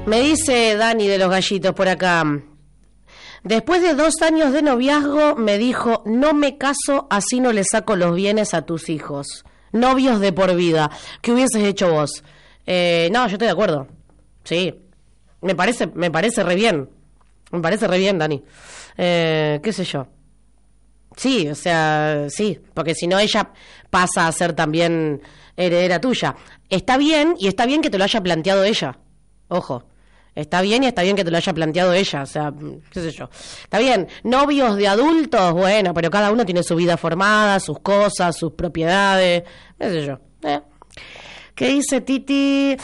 Me dice Dani de los Gallitos por acá. Después de 2 años de noviazgo me dijo, no me caso, así no le saco los bienes a tus hijos. Novios de por vida. ¿Qué hubieses hecho vos? No, yo estoy de acuerdo. Sí. Me parece re bien. Me parece re bien, Dani. ¿Qué sé yo? Sí, o sea, sí. Porque si no ella pasa a ser también heredera tuya. Está bien, y está bien que te lo haya planteado ella. Ojo. Está bien y está bien que te lo haya planteado ella, o sea, qué sé yo. Está bien, novios de adultos, bueno, pero cada uno tiene su vida formada, sus cosas, sus propiedades, qué sé yo. ¿Qué dice Titi?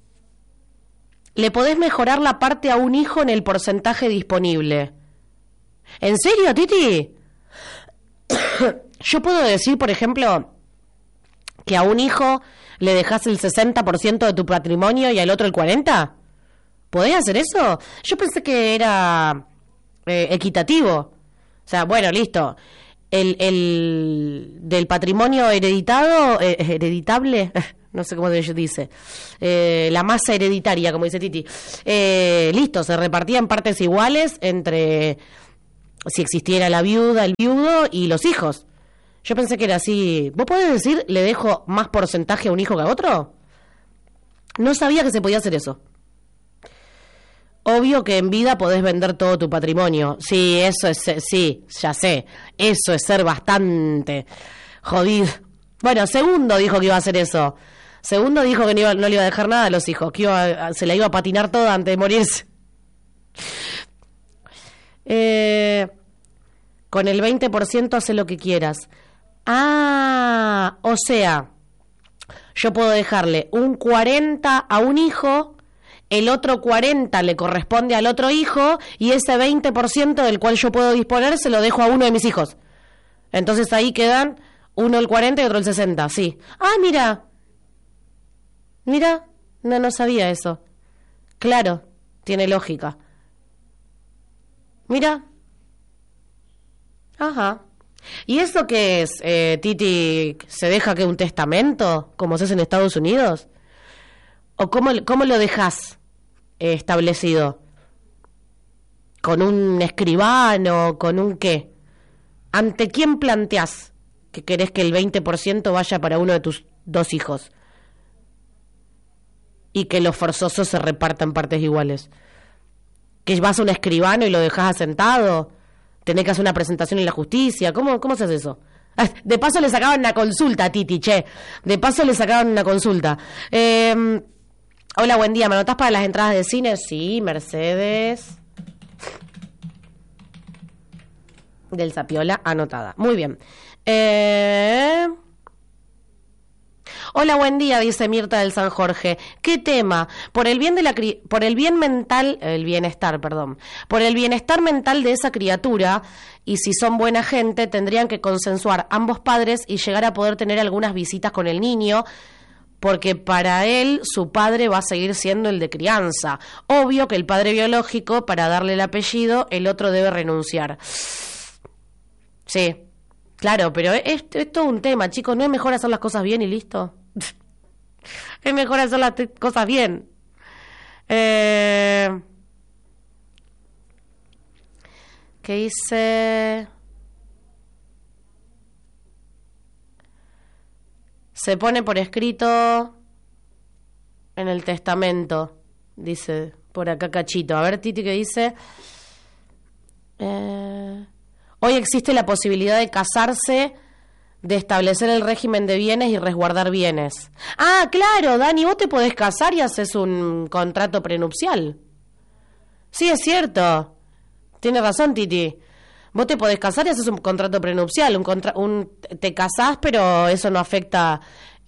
Le podés mejorar la parte a un hijo en el porcentaje disponible. ¿En serio, Titi? Yo puedo decir, por ejemplo, que a un hijo le dejás el 60% de tu patrimonio y al otro el 40%. ¿Podés hacer eso? Yo pensé que era equitativo. O sea, bueno, listo. El del patrimonio hereditable, no sé cómo se dice, la masa hereditaria, como dice Titi. Listo, se repartía en partes iguales entre, si existiera la viuda, el viudo y los hijos. Yo pensé que era así. ¿Vos podés decir, le dejo más porcentaje a un hijo que a otro? No sabía que se podía hacer eso. Obvio que en vida podés vender todo tu patrimonio. Sí, eso es, sí, ya sé. Eso es ser bastante jodido. Bueno, Segundo dijo que iba a hacer eso. Segundo dijo que no le iba a dejar nada a los hijos, que se la iba a patinar toda antes de morirse. Con el 20% hace lo que quieras. Ah, o sea, yo puedo dejarle un 40% a un hijo, el otro 40% le corresponde al otro hijo, y ese 20% del cual yo puedo disponer se lo dejo a uno de mis hijos. Entonces ahí quedan uno el 40% y otro el 60%, sí. Ah, mira, no sabía eso. Claro, tiene lógica. Mira. Ajá. ¿Y eso qué es, Titi? ¿Se deja que un testamento, como se hace en Estados Unidos? ¿O cómo lo dejas establecido? ¿Con un escribano? ¿Con un qué? ¿Ante quién planteás que querés que el 20% vaya para uno de tus 2 hijos? Y que lo forzoso se reparta en partes iguales. ¿Que vas a un escribano y lo dejás asentado? ¿Tenés que hacer una presentación en la justicia? ¿Cómo se hace eso? De paso le sacaban una consulta a Titi, che. De paso le sacaban una consulta. Hola, buen día. ¿Me anotás para las entradas de cine? Sí, Mercedes. Del Zapiola, anotada. Muy bien. Hola, buen día, dice Mirta del San Jorge. ¿Qué tema? Por el bienestar mental de esa criatura, y si son buena gente, tendrían que consensuar ambos padres y llegar a poder tener algunas visitas con el niño, porque para él su padre va a seguir siendo el de crianza. Obvio que el padre biológico, para darle el apellido, el otro debe renunciar. Sí, claro, pero es todo un tema, chicos. ¿No es mejor hacer las cosas bien y listo? Es mejor hacer las cosas bien. ¿Qué dice? Se pone por escrito en el testamento, dice por acá Cachito. A ver, Titi, ¿qué dice? Hoy existe la posibilidad de casarse, de establecer el régimen de bienes y resguardar bienes. Ah, claro, Dani, vos te podés casar y haces un contrato prenupcial. Sí, es cierto. Tiene razón, Titi. Vos te podés casar y haces un contrato prenupcial. Te casás, pero eso no afecta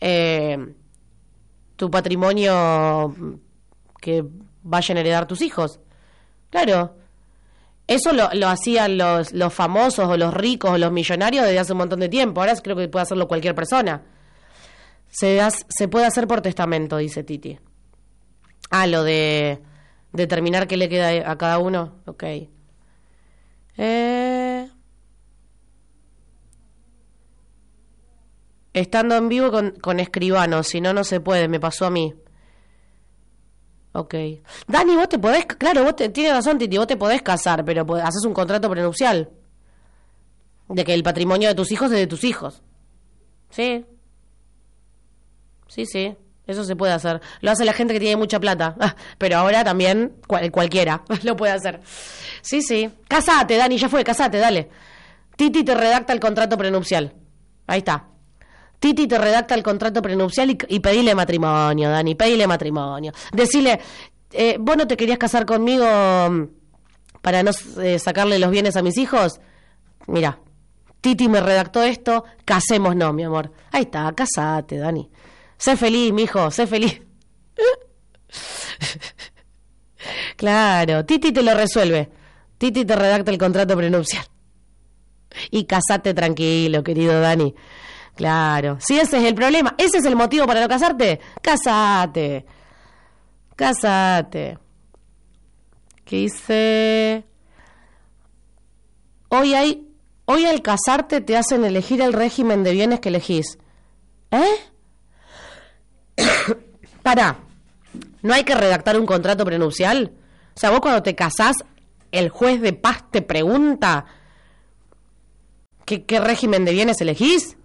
tu patrimonio que vayan a heredar tus hijos. Claro. Eso lo hacían los famosos o los ricos o los millonarios desde hace un montón de tiempo. Ahora creo que puede hacerlo cualquier persona. Se puede hacer por testamento, dice Titi. Ah, lo de determinar qué le queda a cada uno. Ok. Estando en vivo con escribano, si no, no se puede. Me pasó a mí. Ok. Dani, vos te podés... Claro, tienes razón, Titi, vos te podés casar, pero haces un contrato prenupcial. De que el patrimonio de tus hijos es de tus hijos. Sí. Sí. Eso se puede hacer. Lo hace la gente que tiene mucha plata. Pero ahora también cualquiera lo puede hacer. Sí. Casate, Dani, ya fue, casate, dale. Titi te redacta el contrato prenupcial. Ahí está. Titi te redacta el contrato prenupcial y pedile matrimonio, Dani, pedile matrimonio. Decile, ¿vos no te querías casar conmigo para no sacarle los bienes a mis hijos? Mira, Titi me redactó esto, casémonos, mi amor. Ahí está, casate, Dani. Sé feliz, mijo, sé feliz. Claro, Titi te lo resuelve. Titi te redacta el contrato prenupcial. Y casate tranquilo, querido Dani. Claro, si ese es el problema, ese es el motivo para no casarte, casate. ¿Qué dice? Hoy al casarte te hacen elegir el régimen de bienes que elegís. Pará, ¿no hay que redactar un contrato prenupcial? O sea, vos cuando te casás, el juez de paz te pregunta ¿qué régimen de bienes elegís?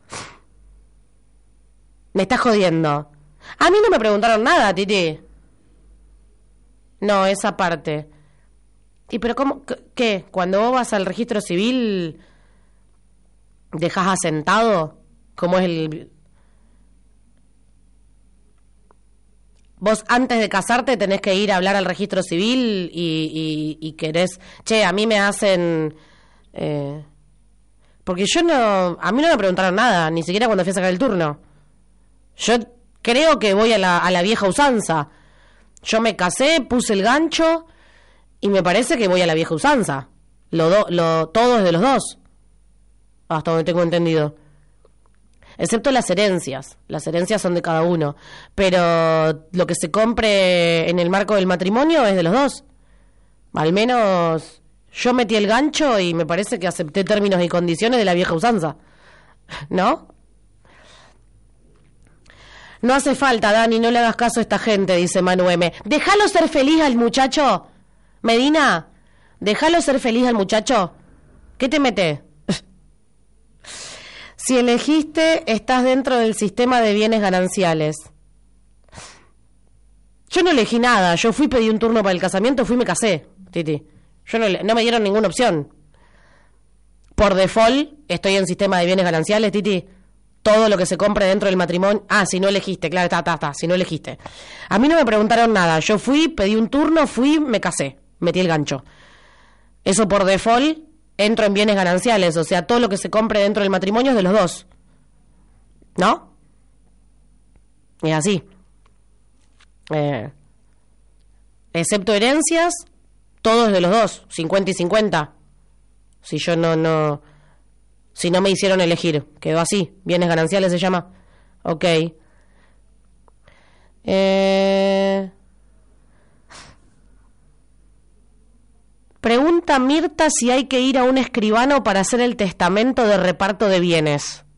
Me estás jodiendo. A mí no me preguntaron nada, Titi. No, esa parte. ¿Y pero cómo? ¿Qué? Cuando vos vas al registro civil, ¿dejás asentado? ¿Cómo es el...? Vos antes de casarte tenés que ir a hablar al registro civil y querés... Che, a mí me hacen... Porque a mí no me preguntaron nada, ni siquiera cuando fui a sacar el turno. Yo creo que voy a la vieja usanza. Yo me casé, puse el gancho y me parece que voy a la vieja usanza. Todo es de los dos, hasta donde tengo entendido. Excepto las herencias. Las herencias son de cada uno. Pero lo que se compre en el marco del matrimonio es de los dos. Al menos yo metí el gancho y me parece que acepté términos y condiciones de la vieja usanza. ¿No? No hace falta, Dani, no le hagas caso a esta gente, dice Manu M. Déjalo ser feliz al muchacho. Medina, déjalo ser feliz al muchacho. ¿Qué te mete? Si elegiste, estás dentro del sistema de bienes gananciales. Yo no elegí nada. Yo pedí un turno para el casamiento, fui y me casé, Titi. No me dieron ninguna opción. Por default, estoy en sistema de bienes gananciales, Titi. Todo lo que se compre dentro del matrimonio... si no elegiste, claro, está, si no elegiste. A mí no me preguntaron nada. Yo pedí un turno, me casé, metí el gancho. Eso por default, entro en bienes gananciales. O sea, todo lo que se compre dentro del matrimonio es de los dos. ¿No? Es así. Excepto herencias, todo es de los dos, 50 y 50. Si yo si no me hicieron elegir, quedó así. Bienes gananciales se llama. Ok. Pregunta Mirta si hay que ir a un escribano para hacer el testamento de reparto de bienes.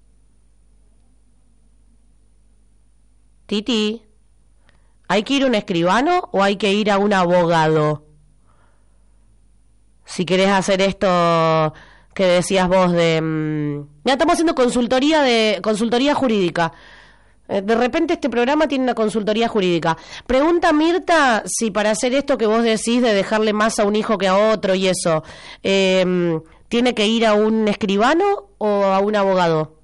Titi, ¿hay que ir a un escribano o hay que ir a un abogado? Si querés hacer esto que decías vos de... Ya estamos haciendo consultoría jurídica. De repente este programa tiene una consultoría jurídica. Pregunta Mirta si para hacer esto que vos decís de dejarle más a un hijo que a otro y eso, ¿tiene que ir a un escribano o a un abogado?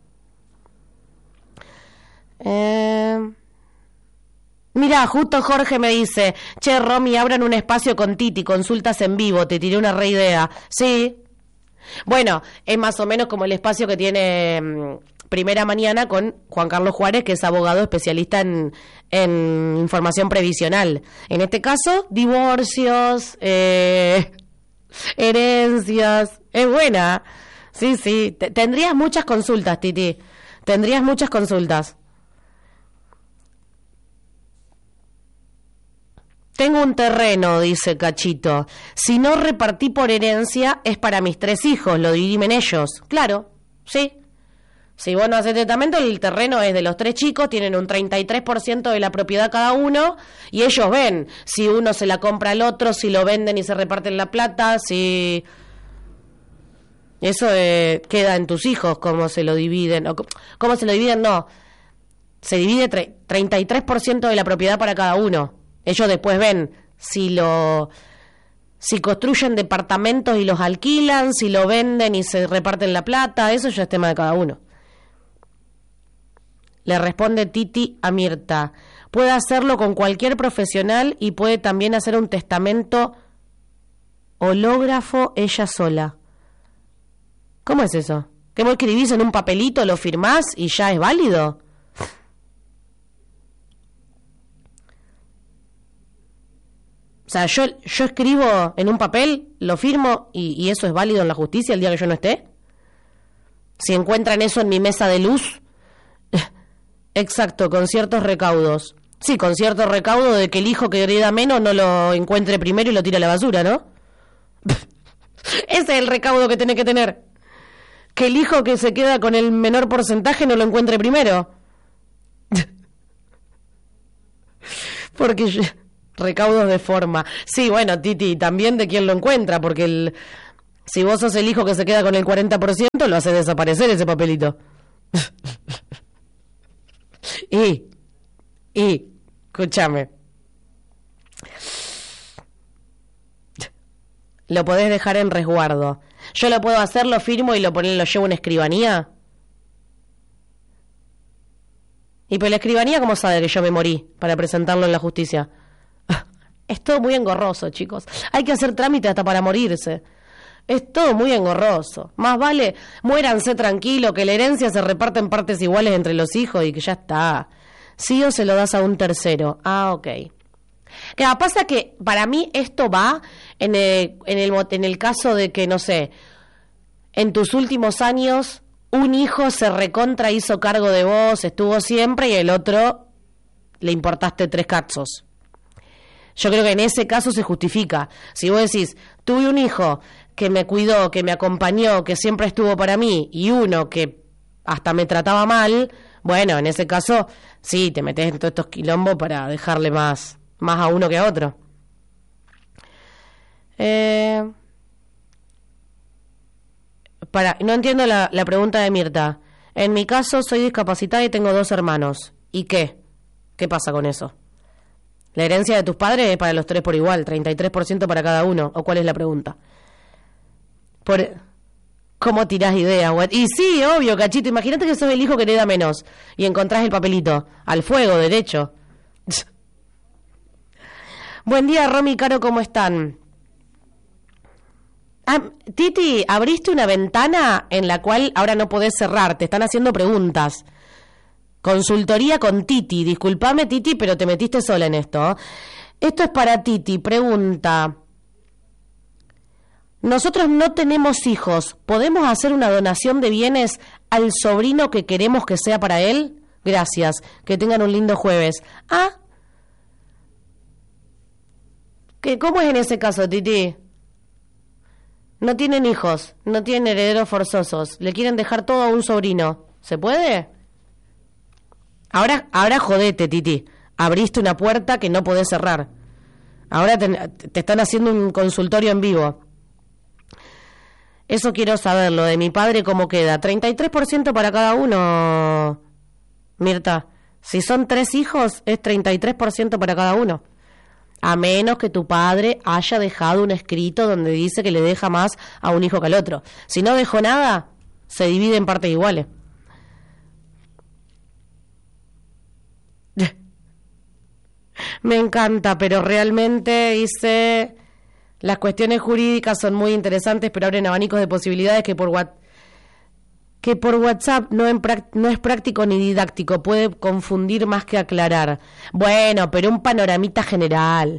Mira, justo Jorge me dice, che, Romy, abran un espacio con Titi, consultas en vivo, te tiré una re idea. Sí. Bueno, es más o menos como el espacio que tiene Primera Mañana con Juan Carlos Juárez, que es abogado especialista en información previsional. En este caso, divorcios, herencias. Es buena. Sí. Tendrías muchas consultas, Titi. Tendrías muchas consultas. Tengo un terreno, dice Cachito. Si no repartí por herencia, es para mis 3 hijos, lo dirimen ellos. Claro, sí. Si vos no haces testamento, el terreno es de los 3 chicos, tienen un 33% de la propiedad cada uno, y ellos ven si uno se la compra al otro, si lo venden y se reparten la plata, si... Eso queda en tus hijos, cómo se lo dividen, o cómo se lo dividen, no. Se divide 33% de la propiedad para cada uno. Ellos después ven si construyen departamentos y los alquilan, si lo venden y se reparten la plata, eso ya es tema de cada uno. Le responde Titi a Mirta. Puede hacerlo con cualquier profesional y puede también hacer un testamento hológrafo ella sola. ¿Cómo es eso? ¿Que vos escribís en un papelito, lo firmás y ya es válido? O sea, yo escribo en un papel, lo firmo y eso es válido en la justicia el día que yo no esté. Si encuentran eso en mi mesa de luz... Exacto, con ciertos recaudos. Sí, con cierto recaudo de que el hijo que hereda menos no lo encuentre primero y lo tire a la basura, ¿no? Ese es el recaudo que tenés que tener. Que el hijo que se queda con el menor porcentaje no lo encuentre primero. Porque recaudos de forma. Sí, bueno, Titi, también de quién lo encuentra, porque si vos sos el hijo que se queda con el 40%, lo hace desaparecer ese papelito. Escúchame. Lo podés dejar en resguardo. Yo lo puedo hacer, lo firmo y lo llevo en escribanía. Y pero la escribanía, ¿cómo sabe que yo me morí para presentarlo en la justicia? Es todo muy engorroso, chicos. Hay que hacer trámite hasta para morirse. Es todo muy engorroso. Más vale, muéranse tranquilo, que la herencia se reparte en partes iguales entre los hijos y que ya está. Sí o se lo das a un tercero. Ah, ok. Que pasa que para mí esto va en el caso de que, no sé, en tus últimos años un hijo se recontra hizo cargo de vos, estuvo siempre, y el otro le importaste 3 cazos. Yo creo que en ese caso se justifica. Si vos decís, tuve un hijo que me cuidó, que me acompañó, que siempre estuvo para mí, y uno que hasta me trataba mal, bueno, en ese caso, sí, te metés en todos estos quilombos para dejarle más a uno que a otro. No entiendo la pregunta de Mirta. En mi caso, soy discapacitada y tengo 2 hermanos. ¿Y qué? ¿Qué pasa con eso? ¿La herencia de tus padres es para los 3 por igual, 33% para cada uno? ¿O cuál es la pregunta? ¿Cómo tirás ideas? Y sí, obvio, cachito. Imagínate que sos el hijo que hereda menos y encontrás el papelito. Al fuego, derecho. Buen día, Romy y Caro, ¿cómo están? Titi, abriste una ventana en la cual ahora no podés cerrar. Te están haciendo preguntas. Consultoría con Titi. Disculpame, Titi, pero te metiste sola en esto. Esto es para Titi. Pregunta. Nosotros no tenemos hijos. ¿Podemos hacer una donación de bienes al sobrino que queremos que sea para él? Gracias. Que tengan un lindo jueves. ¿Cómo es en ese caso, Titi? No tienen hijos, no tienen herederos forzosos. Le quieren dejar todo a un sobrino. ¿Se puede? Ahora jodete, Titi. Abriste una puerta que no podés cerrar. Ahora te están haciendo un consultorio en vivo. Eso quiero saber, lo de mi padre, ¿cómo queda? 33% para cada uno, Mirta. Si son 3 hijos, es 33% para cada uno. A menos que tu padre haya dejado un escrito donde dice que le deja más a un hijo que al otro. Si no dejó nada, se divide en partes iguales. Me encanta, pero realmente dice... Las cuestiones jurídicas son muy interesantes, pero abren abanicos de posibilidades que por WhatsApp no es práctico ni didáctico. Puede confundir más que aclarar. Bueno, pero un panoramita general.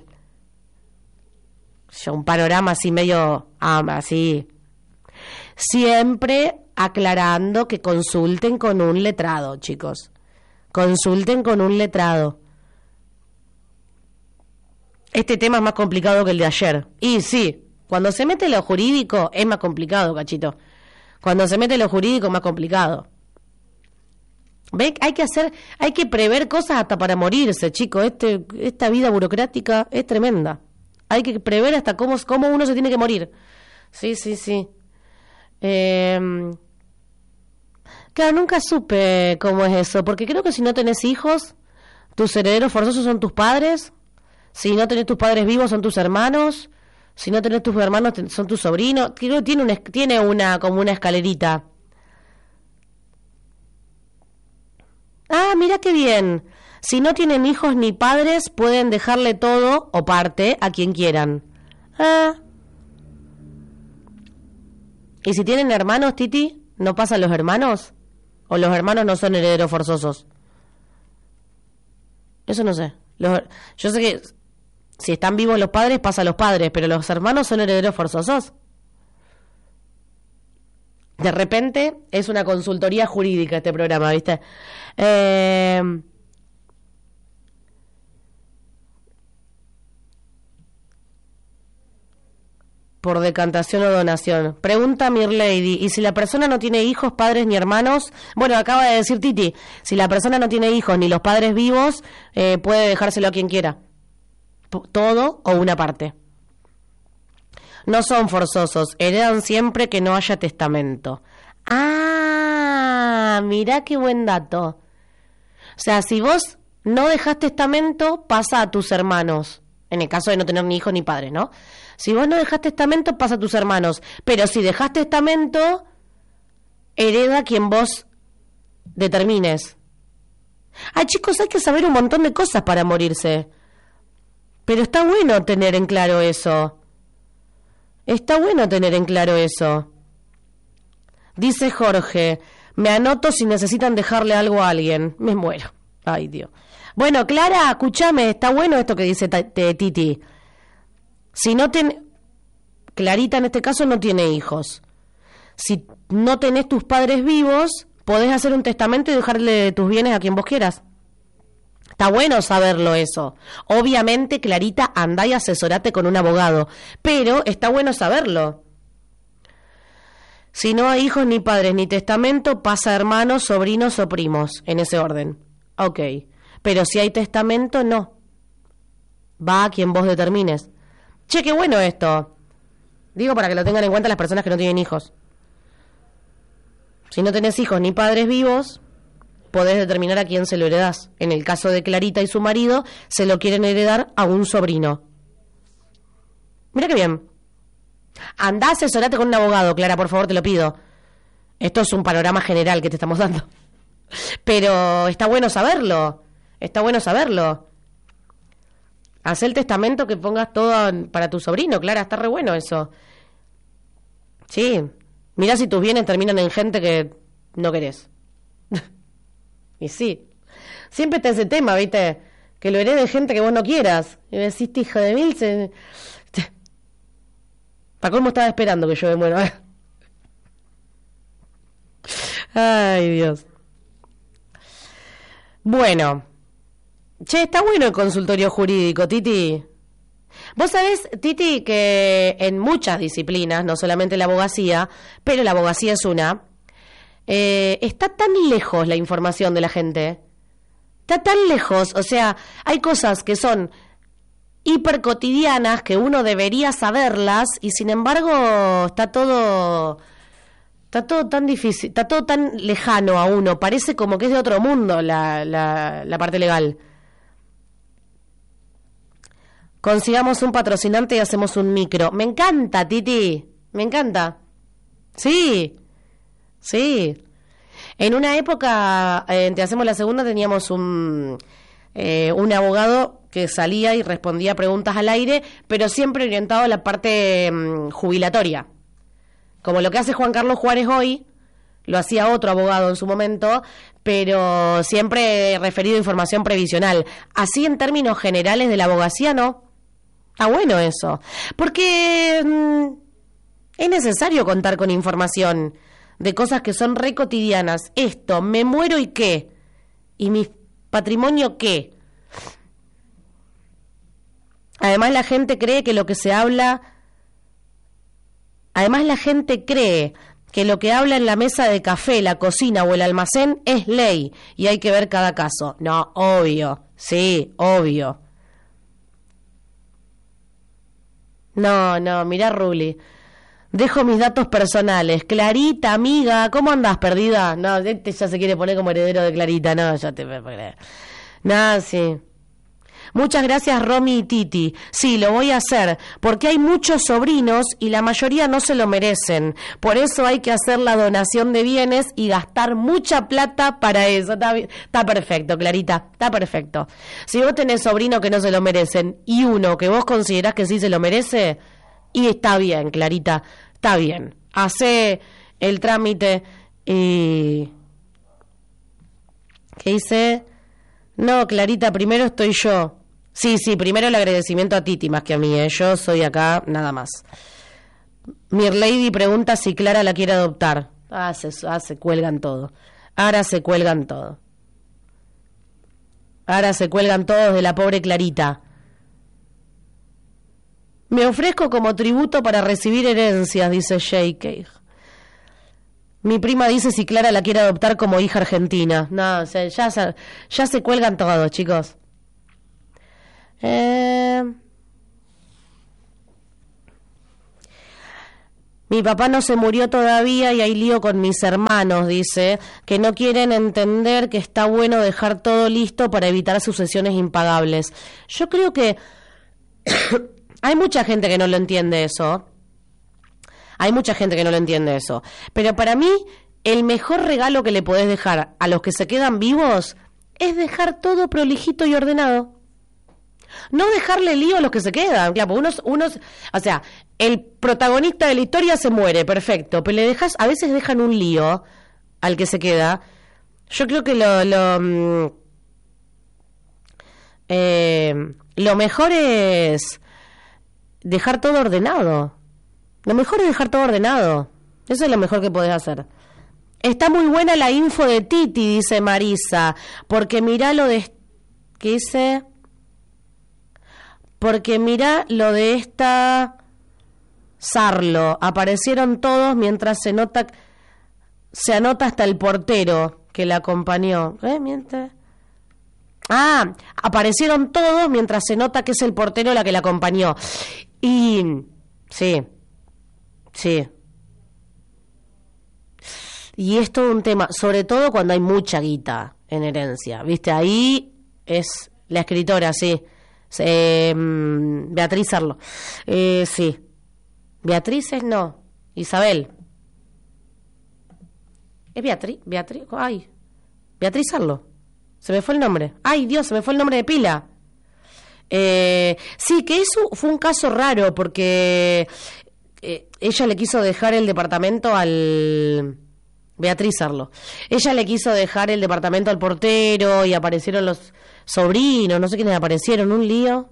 Un panorama así medio... así. Siempre aclarando que consulten con un letrado, chicos. Consulten con un letrado. Este tema es más complicado que el de ayer. Y sí, cuando se mete lo jurídico es más complicado, cachito. Cuando se mete lo jurídico es más complicado. ¿Ven? Hay que prever cosas hasta para morirse, chicos. Esta vida burocrática es tremenda. Hay que prever hasta cómo uno se tiene que morir. Sí. Claro, nunca supe cómo es eso, porque creo que si no tenés hijos, tus herederos forzosos son tus padres. Si no tenés tus padres vivos, son tus hermanos. Si no tenés tus hermanos, son tus sobrinos. Creo que tiene como una escalerita. Ah, mira qué bien. Si no tienen hijos ni padres, pueden dejarle todo o parte a quien quieran. Ah. ¿Y si tienen hermanos, Titi? ¿No pasan los hermanos? ¿O los hermanos no son herederos forzosos? Eso no sé. Yo sé que si están vivos los padres, pasa a los padres, pero los hermanos son herederos forzosos. De repente es una consultoría jurídica este programa, ¿viste? Por decantación o donación. Pregunta Mirlady, ¿y si la persona no tiene hijos, padres ni hermanos? Bueno, acaba de decir Titi, si la persona no tiene hijos ni los padres vivos, puede dejárselo a quien quiera. Todo o una parte. No son forzosos, heredan siempre que no haya testamento. Ah, mirá qué buen dato. O sea, si vos no dejás testamento, pasa a tus hermanos. En el caso de no tener ni hijos ni padres, ¿no? Si vos no dejás testamento, pasa a tus hermanos. Pero si dejás testamento, hereda quien vos determines. Ay, chicos, hay que saber un montón de cosas para morirse. Pero está bueno tener en claro eso. Está bueno tener en claro eso. Dice Jorge, me anoto si necesitan dejarle algo a alguien. Me muero. Ay, Dios. Bueno, Clara, escúchame, está bueno esto que dice Titi. Si no Clarita en este caso no tiene hijos. Si no tenés tus padres vivos, podés hacer un testamento y dejarle tus bienes a quien vos quieras. Está bueno saberlo eso. Obviamente, Clarita, andá y asesorate con un abogado. Pero está bueno saberlo. Si no hay hijos ni padres ni testamento, pasa a hermanos, sobrinos o primos, en ese orden. Ok. Pero si hay testamento, no. Va a quien vos determines. Che, qué bueno esto. Digo para que lo tengan en cuenta las personas que no tienen hijos. Si no tenés hijos ni padres vivos, podés determinar a quién se lo heredás. En el caso de Clarita y su marido, se lo quieren heredar a un sobrino. Mira qué bien. Andá, asesorate con un abogado, Clara, por favor, te lo pido. Esto es un panorama general que te estamos dando. Pero está bueno saberlo. Está bueno saberlo. Haz el testamento que pongas todo para tu sobrino, Clara, está re bueno eso. Sí. Mirá si tus bienes terminan en gente que no querés. Y sí. Siempre está ese tema, ¿viste? Que lo herede gente que vos no quieras. Y me decís, hija de mil, ¿para cómo estaba esperando que yo me muera? Ay, Dios. Bueno. Che, está bueno el consultorio jurídico, Titi. Vos sabés, Titi, que en muchas disciplinas, no solamente la abogacía, pero la abogacía es una, está tan lejos la información de la gente. Está tan lejos, o sea, hay cosas que son hiper cotidianas que uno debería saberlas y sin embargo está todo tan difícil, está todo tan lejano a uno, parece como que es de otro mundo la parte legal. Consigamos un patrocinante y hacemos un micro. Me encanta, Titi, me encanta. Sí. En una época, Te Hacemos la Segunda, teníamos un abogado que salía y respondía preguntas al aire, pero siempre orientado a la parte jubilatoria. Como lo que hace Juan Carlos Juárez hoy, lo hacía otro abogado en su momento, pero siempre referido a información previsional. Así en términos generales de la abogacía, no. Está bueno eso. Porque es necesario contar con información de cosas que son re cotidianas. Esto, me muero y qué. ¿Y mi patrimonio qué? Además la gente cree que lo que se habla... Además la gente cree que lo que habla en la mesa de café, la cocina o el almacén es ley y hay que ver cada caso. No, obvio, sí, obvio. No, mirá, Ruli. Dejo mis datos personales. Clarita, amiga, ¿cómo andás, perdida? No, este ya se quiere poner como heredero de Clarita. No, ya te... No, sí. Muchas gracias, Romy y Titi. Sí, lo voy a hacer, porque hay muchos sobrinos y la mayoría no se lo merecen. Por eso hay que hacer la donación de bienes y gastar mucha plata para eso. Está perfecto, Clarita, está perfecto. Si vos tenés sobrinos que no se lo merecen y uno que vos considerás que sí se lo merece, y está bien, Clarita, está bien. Hacé el trámite y... ¿Qué hice? No, Clarita, primero estoy yo. Sí, primero el agradecimiento a Titi más que a mí, ¿eh? Yo soy acá nada más. Mirlady pregunta si Clara la quiere adoptar. Se cuelgan todo. Ahora se cuelgan todo. Ahora se cuelgan todos de la pobre Clarita. Me ofrezco como tributo para recibir herencias, dice J.K. Mi prima dice si Clara la quiere adoptar como hija argentina. No, o sea, ya se cuelgan todos, chicos. Mi papá no se murió todavía y hay lío con mis hermanos, dice, que no quieren entender que está bueno dejar todo listo para evitar sucesiones impagables. Yo creo que hay mucha gente que no lo entiende eso. Hay mucha gente que no lo entiende eso. Pero para mí, el mejor regalo que le podés dejar a los que se quedan vivos es dejar todo prolijito y ordenado. No dejarle lío a los que se quedan. Claro, unos, o sea, el protagonista de la historia se muere, perfecto, pero le dejas, a veces dejan un lío al que se queda. Yo creo que lo mejor es dejar todo ordenado. Lo mejor es dejar todo ordenado. Eso es lo mejor que podés hacer. Está muy buena la info de Titi, dice Marisa, porque mirá lo de... ¿Qué dice? Porque mirá lo de esta Sarlo. Aparecieron todos mientras se anota hasta el portero que la acompañó. Miente. Aparecieron todos mientras se nota que es el portero la que la acompañó. Y sí. Y es todo un tema, sobre todo cuando hay mucha guita en herencia. ¿Viste? Ahí es la escritora, sí. Beatriz Arlo. Sí. Beatriz es no. Isabel. ¿Es Beatriz? Ay. Beatriz Arlo. Se me fue el nombre. Ay, Dios, se me fue el nombre de pila. Sí, que eso fue un caso raro porque ella le quiso dejar el departamento al... Beatriz Arlo. Ella le quiso dejar el departamento al portero y aparecieron los sobrinos, no sé quiénes aparecieron, un lío.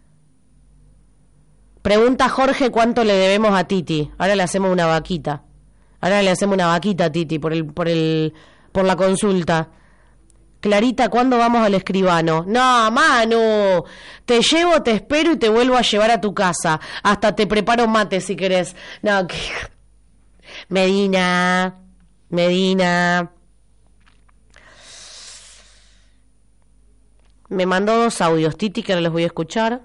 Pregunta Jorge cuánto le debemos a Titi. Ahora le hacemos una vaquita. Ahora le hacemos una vaquita a Titi por la consulta. Clarita, ¿cuándo vamos al escribano? No, Manu, te llevo, te espero y te vuelvo a llevar a tu casa. Hasta te preparo mate si querés. No, que... Medina. Me mandó 2 audios, Titi, que ahora los voy a escuchar.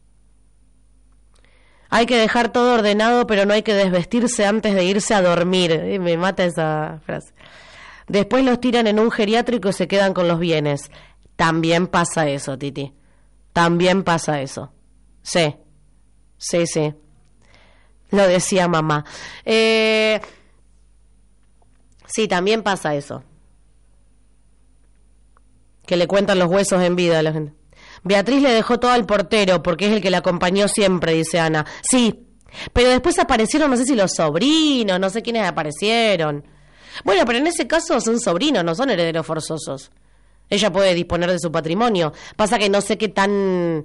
Hay que dejar todo ordenado, pero no hay que desvestirse antes de irse a dormir. Me mata esa frase. Después los tiran en un geriátrico y se quedan con los bienes. También pasa eso, Titi. También pasa eso. Sí. Lo decía mamá. Sí, también pasa eso. Que le cuentan los huesos en vida a la gente. Beatriz le dejó todo al portero porque es el que la acompañó siempre, dice Ana. Sí, pero después aparecieron, no sé si los sobrinos, no sé quiénes aparecieron. Bueno, pero en ese caso son sobrinos, no son herederos forzosos. Ella puede disponer de su patrimonio. Pasa que no sé qué tan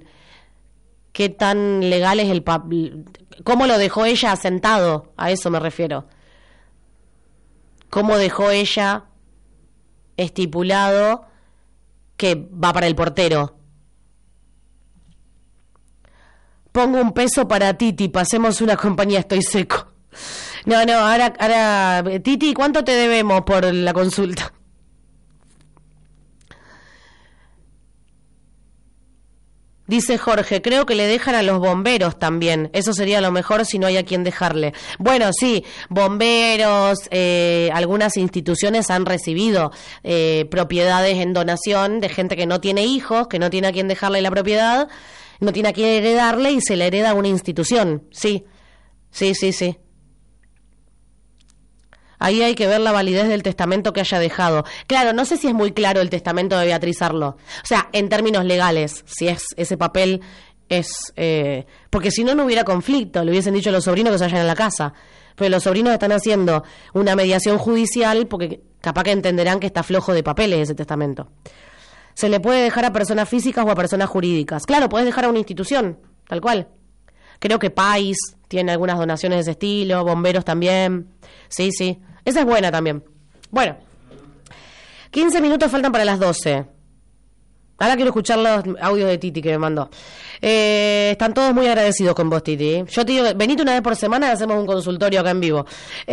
legal es cómo lo dejó ella asentado, a eso me refiero. Cómo dejó ella estipulado que va para el portero. Pongo un peso para Titi, pasemos una compañía, estoy seco. No, ahora, Titi, ¿cuánto te debemos por la consulta? Dice Jorge, creo que le dejan a los bomberos también. Eso sería lo mejor si no hay a quien dejarle. Bueno, sí, bomberos, algunas instituciones han recibido propiedades en donación de gente que no tiene hijos, que no tiene a quien dejarle la propiedad, no tiene a quien heredarle y se le hereda a una institución. Sí. Ahí hay que ver la validez del testamento que haya dejado. Claro, no sé si es muy claro el testamento de Beatriz Arló. O sea, en términos legales, si es ese papel es... porque si no, no hubiera conflicto. Le hubiesen dicho a los sobrinos que se vayan a la casa. Pero los sobrinos están haciendo una mediación judicial porque capaz que entenderán que está flojo de papeles ese testamento. Se le puede dejar a personas físicas o a personas jurídicas. Claro, puedes dejar a una institución, tal cual. Creo que País tiene algunas donaciones de ese estilo, bomberos también. Sí. Esa es buena también. Bueno, 15 minutos faltan para las 12. Ahora quiero escuchar los audios de Titi que me mandó. Están todos muy agradecidos con vos, Titi. Yo te digo, venite una vez por semana y hacemos un consultorio acá en vivo.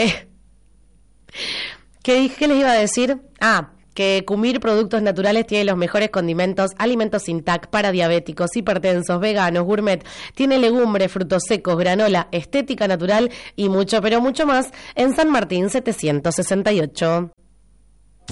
¿Qué les iba a decir? Que Cumir Productos Naturales tiene los mejores condimentos, alimentos sin TAC para diabéticos, hipertensos, veganos, gourmet. Tiene legumbres, frutos secos, granola, estética natural y mucho, pero mucho más en San Martín 768.